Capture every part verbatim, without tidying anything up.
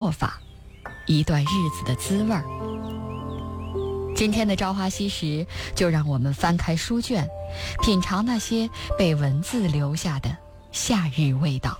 做法，一段日子的滋味儿。今天的朝花夕拾，就让我们翻开书卷，品尝那些被文字留下的夏日味道。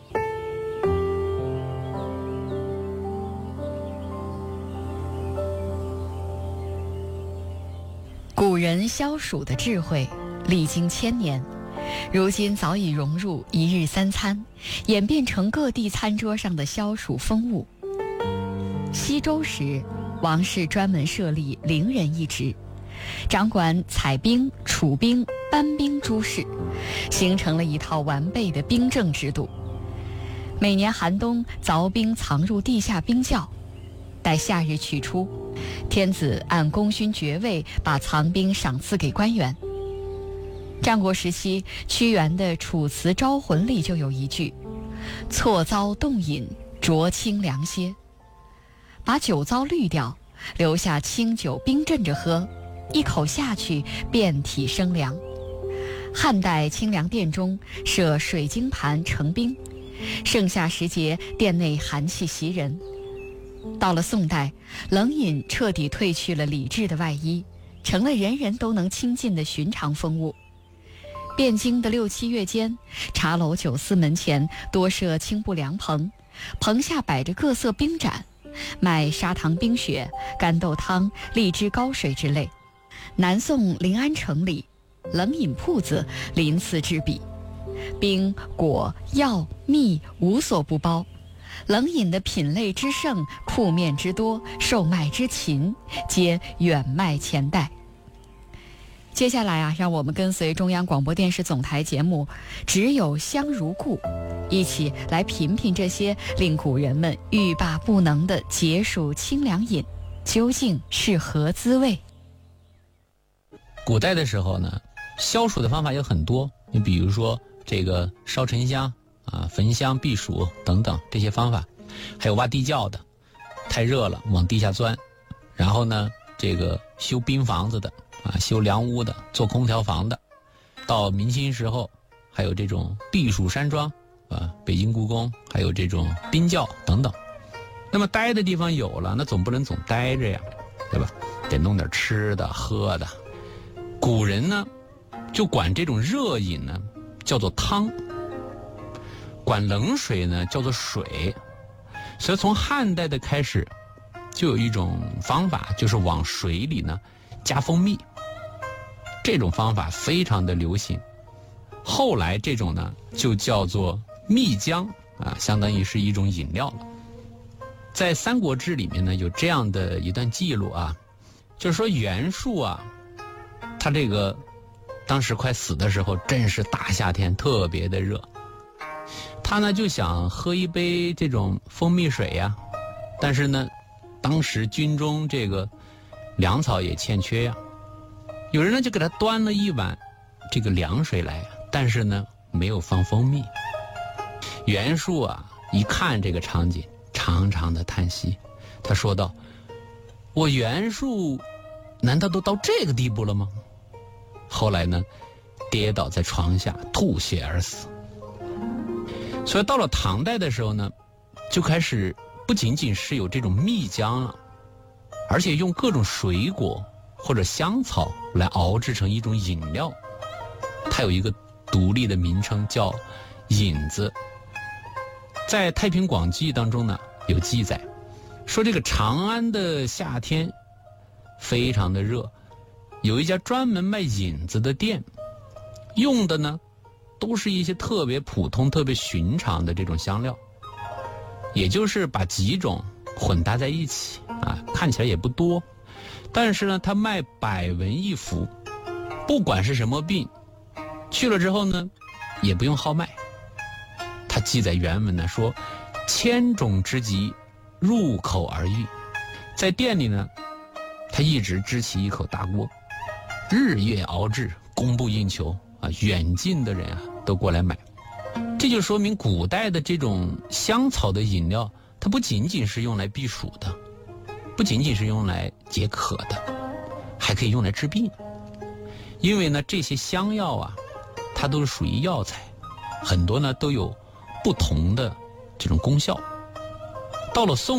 古人消暑的智慧历经千年，如今早已融入一日三餐，演变成各地餐桌上的消暑风物。西周时，王室专门设立陵人一职，掌管采兵、储兵、搬兵诸事，形成了一套完备的兵政制度。每年寒冬，凿冰藏入地下冰窖，待夏日取出，天子按功勋爵位把藏兵赏赐给官员。战国时期，屈原的《楚辞招魂》里就有一句：错遭冻饮，浊清凉歇。把酒糟滤掉，留下清酒冰镇着喝，一口下去遍体生凉。汉代清凉殿中设水晶盘盛冰，盛夏时节殿内寒气袭人。到了宋代，冷饮彻底褪去了礼制的外衣，成了人人都能亲近的寻常风物。汴京的六七月间，茶楼酒肆门前多设青布凉棚，棚下摆着各色冰盏，卖砂糖冰雪、干豆汤、荔枝高水之类。南宋临安城里，冷饮铺子鳞次栉比，冰、果、药、蜜无所不包。冷饮的品类之盛，铺面之多，售卖之勤，皆远迈前代。接下来啊，让我们跟随中央广播电视总台节目《只有香如故》，一起来品品这些令古人们欲罢不能的解暑清凉饮，究竟是何滋味？ 古代的时候呢，消暑的方法有很多，你比如说这个烧沉香啊、焚香避暑等等这些方法，还有挖地窖的，太热了往地下钻，然后呢，这个修冰房子的啊，修凉屋的，做空调房的，到明清时候还有这种避暑山庄啊，北京故宫还有这种冰窖等等。那么待的地方有了，那总不能总待着呀，对吧？得弄点吃的喝的。古人呢就管这种热饮呢叫做汤，管冷水呢叫做水。所以从汉代的开始就有一种方法，就是往水里呢加蜂蜜，这种方法非常的流行。后来这种呢就叫做蜜浆啊，相当于是一种饮料了。在《三国志》里面呢有这样的一段记录啊，就是说袁术啊，他这个当时快死的时候，正是大夏天，特别的热，他呢就想喝一杯这种蜂蜜水呀，但是呢当时军中这个粮草也欠缺呀，有人呢就给他端了一碗这个凉水来，但是呢没有放蜂蜜。袁术啊一看这个场景，长长的叹息，他说道：我袁术难道都到这个地步了吗？后来呢跌倒在床下吐血而死。所以到了唐代的时候呢，就开始不仅仅是有这种蜜浆了，而且用各种水果或者香草来熬制成一种饮料，它有一个独立的名称叫饮子。在《太平广记》当中呢有记载，说这个长安的夏天非常的热，有一家专门卖饮子的店，用的呢都是一些特别普通特别寻常的这种香料，也就是把几种混搭在一起啊，看起来也不多，但是呢他卖百文一服，不管是什么病去了之后呢也不用号脉。他记载原文呢说，千种之疾入口而愈。在店里呢他一直支起一口大锅，日夜熬制，供不应求啊，远近的人啊都过来买。这就说明古代的这种香草的饮料，它不仅仅是用来避暑的，不仅仅是用来解渴的，还可以用来治病。因为呢这些香药啊它都是属于药材，很多呢都有不同的这种功效。到了宋